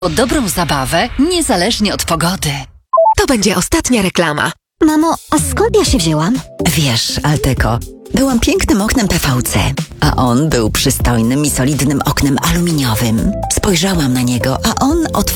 O dobrą zabawę, niezależnie od pogody. To będzie ostatnia reklama. Mamo, a skąd ja się wzięłam? Wiesz, Altyko, byłam pięknym oknem PVC, a on był przystojnym i solidnym oknem aluminiowym. Spojrzałam na niego, a on otworzył